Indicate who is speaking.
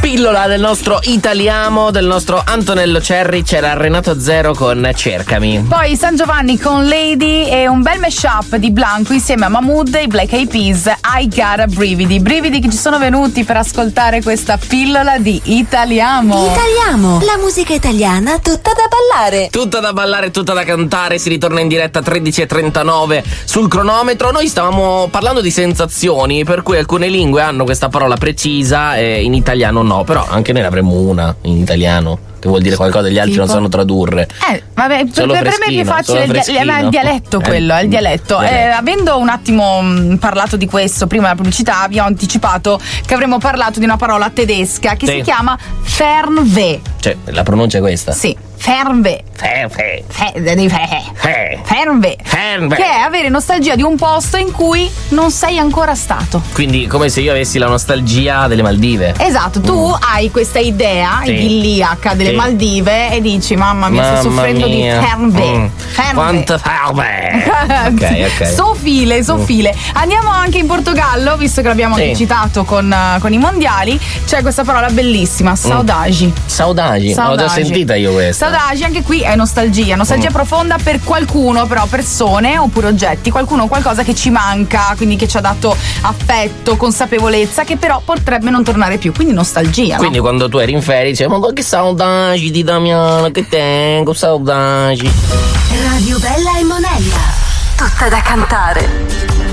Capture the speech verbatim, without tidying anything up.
Speaker 1: pillola del nostro Italiamo, del nostro Antonello Cerri. C'era Renato Zero con Cercami.
Speaker 2: Poi San Giovanni con Lady e un bel mashup di Blanco insieme a Mahmood e i Black Eyed Peas, I Gotta Brividi. Brividi che ci sono venuti per ascoltare questa pillola di Italiamo.
Speaker 3: Italiamo, la musica italiana tutta da ballare.
Speaker 1: Tutta da ballare, tutta da cantare. Si ritorna in diretta tredici e trentanove sul cronometro. Noi stavamo parlando di sensazioni, per cui alcune lingue hanno questa parola precisa e in italiano no, però anche noi ne avremmo una in italiano che vuol dire qualcosa degli altri
Speaker 2: Tipo?
Speaker 1: non sanno tradurre.
Speaker 2: Eh, vabbè, per, per me è più facile il, dia- è il dialetto quello,
Speaker 1: eh,
Speaker 2: è il dialetto.
Speaker 1: dialetto.
Speaker 2: Eh, avendo un attimo mh, parlato di questo prima della pubblicità, abbiamo anticipato che avremmo parlato di una parola tedesca che
Speaker 1: sì.
Speaker 2: si chiama Fernweh.
Speaker 1: Cioè, la pronuncia è questa?
Speaker 2: Sì, Fernweh.
Speaker 1: Fernweh.
Speaker 2: Fe- Fernweh.
Speaker 1: Fernweh.
Speaker 2: Che è avere nostalgia di un posto in cui non sei ancora stato.
Speaker 1: Quindi come se io avessi la nostalgia delle Maldive.
Speaker 2: Esatto, tu mm. hai questa idea
Speaker 1: sì.
Speaker 2: idilliaca delle
Speaker 1: sì.
Speaker 2: Maldive e dici mamma mia,
Speaker 1: mamma
Speaker 2: sto soffrendo
Speaker 1: mia.
Speaker 2: di Fernweh.
Speaker 1: Mm.
Speaker 2: Fernweh.
Speaker 1: Quanto Fernweh. Ok, ok.
Speaker 2: Sofile, sofile. Mm. Andiamo anche in Portogallo, visto che l'abbiamo
Speaker 1: sì.
Speaker 2: anche citato con, con i mondiali. C'è questa parola bellissima, saudagi.
Speaker 1: Mm. Saudagi, l'ho già sentita io questa.
Speaker 2: Saudagi, anche qui è nostalgia, nostalgia mm. profonda per qualcuno, però persone oppure oggetti, qualcuno o qualcosa che ci manca, quindi che ci ha dato affetto, consapevolezza, che però potrebbe non tornare più, quindi nostalgia.
Speaker 1: Quindi
Speaker 2: no?
Speaker 1: quando tu eri in ferie dicevi ma che saudagi di Damiano che tengo, saudagi.
Speaker 3: Radio Bella e Monella, tutta da cantare.